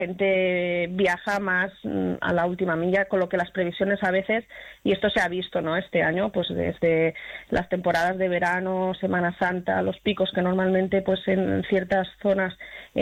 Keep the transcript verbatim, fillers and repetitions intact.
gente viaja más mm, a la última milla, con lo que las previsiones a veces, y esto se ha visto, ¿no? Este año, pues desde las temporadas de verano, Semana Santa, los picos que normalmente pues en ciertas zonas